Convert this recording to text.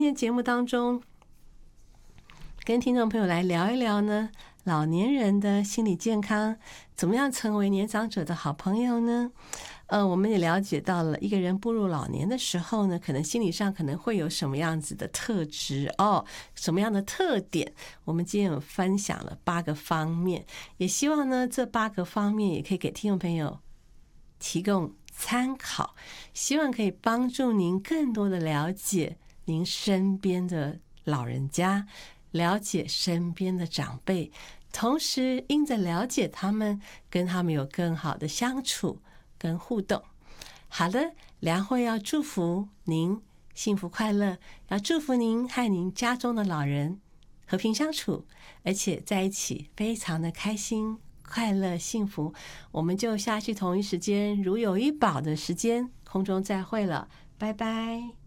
今天节目当中，跟听众朋友来聊一聊呢，老年人的心理健康，怎么样成为年长者的好朋友呢？我们也了解到了，一个人步入老年的时候呢，可能心理上可能会有什么样子的特质什么样的特点？我们今天有分享了8个方面，也希望呢，这8个方面也可以给听众朋友提供参考，希望可以帮助您更多的了解您身边的老人家，了解身边的长辈，同时因着了解他们，跟他们有更好的相处跟互动。好的，良慧要祝福您幸福快乐，要祝福您和您家中的老人和平相处，而且在一起非常的开心快乐幸福。我们就下去同一时间如有一宝的时间空中再会了，拜拜。